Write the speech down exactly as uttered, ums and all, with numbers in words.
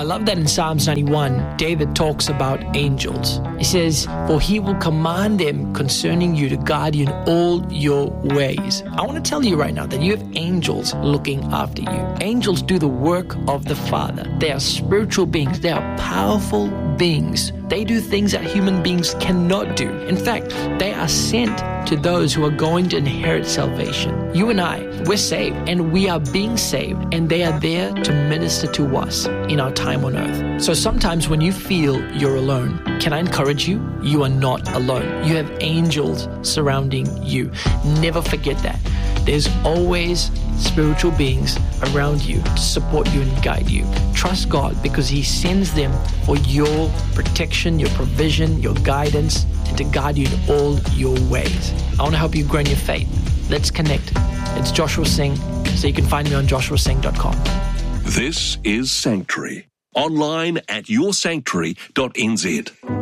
I love that in Psalms ninety-one, David talks about angels. He says, for he will command them concerning you to guide you in all your ways. I want to tell you right now that you have angels looking after you. Angels do the work of the Father. They are spiritual beings. They are powerful beings. They do things that human beings cannot do. In fact, they are sent to those who are going to inherit salvation. You and I, we're saved, and we are being saved, and they are there to minister to us in our time on earth. So sometimes when you feel you're alone, can I encourage you? You are not alone. You have angels surrounding you. Never forget that. There's always spiritual beings around you to support you and guide you. Trust God because He sends them for your protection, your provision, your guidance, and to guide you in all your ways. I want to help you grow in your faith. Let's connect. It's Joshua Singh, so you can find me on joshua singh dot com. This is Sanctuary, online at your sanctuary dot n z.